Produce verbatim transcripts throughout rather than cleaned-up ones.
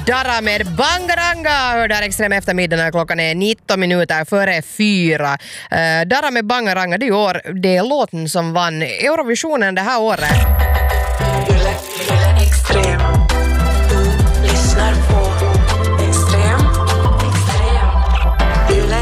Dara med Bangaranga. Hör där extrem eftermiddag när klockan är nitton minuter före fyra. Uh, Dara med Bangaranga, det är, år, det är låten som vann Eurovisionen det här året. Yle, Yle Extrem. Du lyssnar på Extrem. Extrem. Yle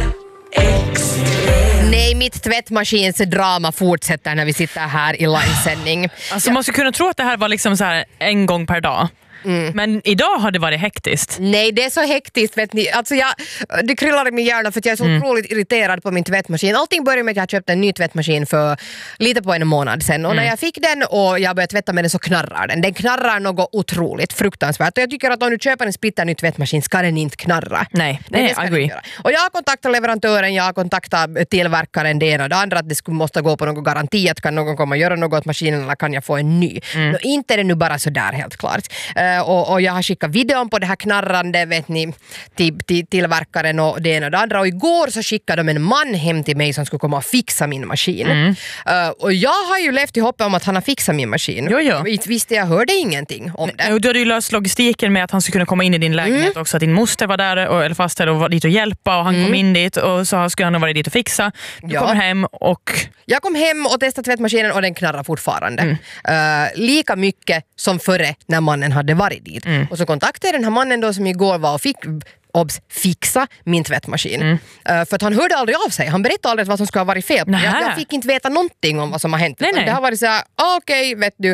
Extrem. Nej, mitt tvättmaskins drama fortsätter när vi sitter här i livesändning. Alltså, ja. Man skulle kunna tro att det här var liksom så här en gång per dag. Mm. Men idag har det varit hektiskt. Nej, det är så hektiskt, vet ni. Alltså jag, det kryllar i min hjärna för att jag är så mm. otroligt irriterad på min tvättmaskin. Allting började med att jag köpte en ny tvättmaskin för lite på en månad sedan. Och mm. när jag fick den och jag började tvätta med den så knarrar den. Den knarrar något otroligt fruktansvärt. Och jag tycker att om du köper en splitter ny tvättmaskin ska den inte knarra. Nej, Nej, nej, det ska agree. den göra. Och jag har kontaktat leverantören, jag har kontaktat tillverkaren, det ena och det andra, att det skulle måste gå på någon garanti, att kan någon komma och göra något åt maskinen eller kan jag få en ny. Mm. Nå, inte är det nu bara så där helt klart. Uh, och, och jag har skickat videon på det här knarrande, vet ni, till, till tillverkaren och det ena och det andra. Och igår så skickade de en man hem till mig som skulle komma och fixa min maskin. Mm. Uh, och jag har ju levt i hoppet om att han har fixat min maskin. Jo, jo. Visst, jag hörde ingenting om det. Och du hade ju löst logistiken med att han skulle kunna komma in i din lägenhet mm. också. Att din moster var där och, eller faster och var dit och hjälpa och han mm. kom in dit och så skulle han vara dit och fixa. Du ja. kommer hem och... Jag kom hem och testade tvättmaskinen och den knarrar fortfarande. Mm. Uh, lika mycket som före när mannen hade varit dit. Mm. Och så kontaktade den här mannen då som igår var och fick obs, fixa min tvättmaskin. Mm. Uh, för att han hörde aldrig av sig. Han berättade aldrig vad som skulle ha varit fel. Jag, jag fick inte veta någonting om vad som har hänt. Nej, nej. Det har varit så här, okej, okay, vet du,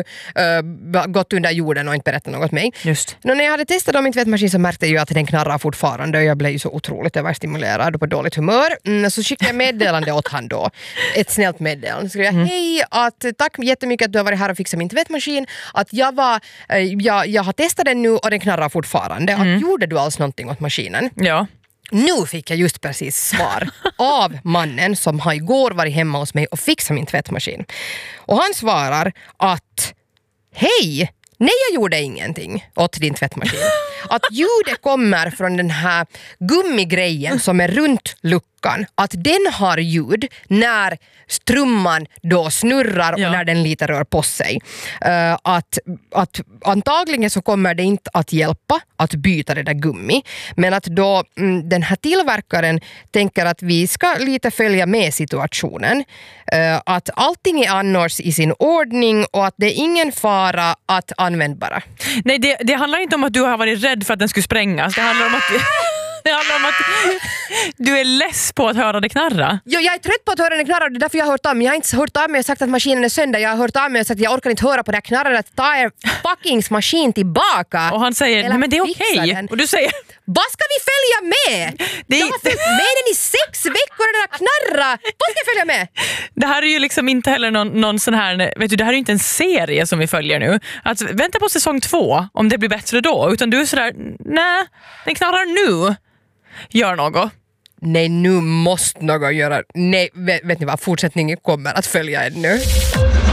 uh, gått under jorden och inte berättat något med mig. Just. Nå, när jag hade testat min tvättmaskin så märkte jag ju att den knarrar fortfarande och jag blev ju så otroligt överstimulerad och på dåligt humör. Mm, så skickade jag meddelande åt han då. Ett snällt meddelande. Så skrev jag, mm. hej, att, tack jättemycket att du har varit här och fixat min tvättmaskin. Att jag, var, uh, jag, jag har testat den nu och den knarrar fortfarande. Mm. Att, gjorde du alls någonting åt maskinen? Ja. Nu fick jag just precis svar av mannen som har igår varit hemma hos mig och fixat min tvättmaskin. Och han svarar att hej, nej jag gjorde ingenting åt din tvättmaskin. Att ljudet kommer från den här gummigrejen som är runt luckan. Att den har ljud när strumman då snurrar ja. och när den lite rör på sig. Uh, att, att antagligen så kommer det inte att hjälpa att byta det där gummi. Men att då mm, den här tillverkaren tänker att vi ska lite följa med situationen. Uh, att allting är annars i sin ordning och att det är ingen fara att använda bara. Nej, det, det handlar inte om att du har varit rädd för att den skulle sprängas. Det handlar om att... Det handlar om att du är less på att höra det knarra. Jo, jag är trött på att höra det knarra. Det är därför jag har hört av mig. Jag har inte hört av mig och sagt att maskinen är sönder. Jag har hört av mig och sagt att jag orkar inte höra på det här knarret. Ta er fucking maskin tillbaka. Och han säger, nej men det är okej. Okay. Och du säger, vad ska vi följa med? Det är... Jag har följt med den i sex veckor och den här knarra. Vad ska jag följa med? Det här är ju liksom inte heller någon, någon sån här, vet du, det här är ju inte en serie som vi följer nu. Att vänta på säsong två om det blir bättre då. Utan du är sådär, nej, den knarrar nu. Gör något. Nej, nu måste något göra. Nej, vet, vet ni vad? Fortsättningen kommer att följa ännu.